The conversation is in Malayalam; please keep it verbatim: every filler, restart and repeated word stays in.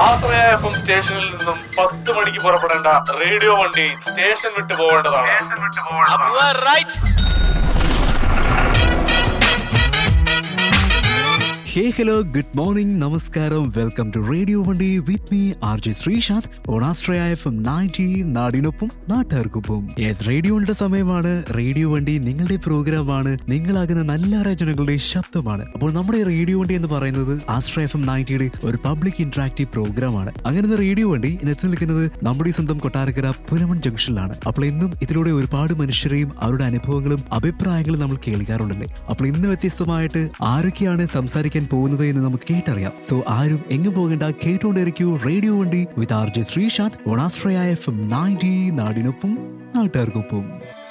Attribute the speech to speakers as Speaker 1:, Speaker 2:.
Speaker 1: ആശ്രയ എഫ് എം സ്റ്റേഷനിൽ നിന്നും പത്ത് മണിക്ക് പുറപ്പെടേണ്ട റേഡിയോ വണ്ടി സ്റ്റേഷൻ വിട്ടു പോകേണ്ടതാണ്.
Speaker 2: Hey, hello, good morning, namaskaram, welcome to Radio Vandi with me, R J Srishant, on Astraya F M ninety, നാടിനൊപ്പം നാട്ടുകാർക്കൊപ്പം. യെസ്, റേഡിയോയുടെ സമയമാണ്. റേഡിയോ വണ്ടി നിങ്ങളുടെ പ്രോഗ്രാമാണ്, നിങ്ങളാകുന്ന നല്ല രചനകളുടെ ശബ്ദമാണ്. അപ്പോൾ നമ്മുടെ റേഡിയോ വണ്ടി എന്ന് പറയുന്നത് ആസ്ട്രയ എഫ് എം നയൻറ്റിയുടെ ഒരു പബ്ലിക് ഇന്ററാക്റ്റീവ് പ്രോഗ്രാമാണ്. അങ്ങനെ റേഡിയോ വണ്ടി ഇന്ന് എത്തി നിൽക്കുന്നത് നമ്മുടെ സ്വന്തം കൊട്ടാരക്കര പുലമൺ ജംഗ്ഷനിലാണ്. അപ്പോൾ ഇന്നും ഇതിലൂടെ ഒരുപാട് മനുഷ്യരെയും അവരുടെ അനുഭവങ്ങളും അഭിപ്രായങ്ങളും നമ്മൾ കേൾക്കാറുണ്ടല്ലേ. അപ്പോൾ ഇന്ന് വ്യത്യസ്തമായിട്ട് ആരൊക്കെയാണ് സംസാരിക്കാൻ പോകുന്നത് എന്ന് നമുക്ക് കേട്ടറിയാം. സോ ആരും എങ്ങും പോകേണ്ട, കേട്ടോണ്ടിരിക്കൂ റേഡിയോ വണ്ടി with R J Sreesanth on ആസ്ട്രയ F M ninety, നാടിനൊപ്പം നാട്ടുകാർക്കൊപ്പം.